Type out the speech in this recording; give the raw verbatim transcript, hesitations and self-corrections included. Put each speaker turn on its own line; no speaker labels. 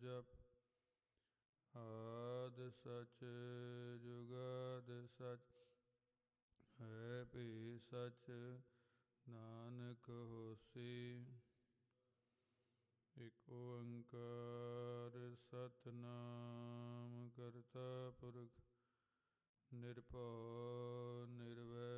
ਜਪ। ਆਦਿ ਸਚ ਜੁਗਾਦਿ ਸਚ ਹੈ ਭੀ ਸਚ ਨਾਨਕ ਹੋਸੀ। ਇਕ ਓੰਕਾਰ ਸਤਿਨਾਮ ਕਰਤਾ ਪੁਰਖ ਨਿਰਭਉ ਨਿਰਵੈਰ